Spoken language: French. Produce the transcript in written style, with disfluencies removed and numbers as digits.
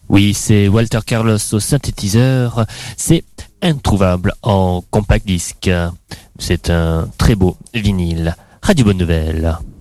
Oui, c'est Walter Carlos au synthétiseur. C'est introuvable en compact disque. C'est un très beau vinyle. Radio Bonne Nouvelle.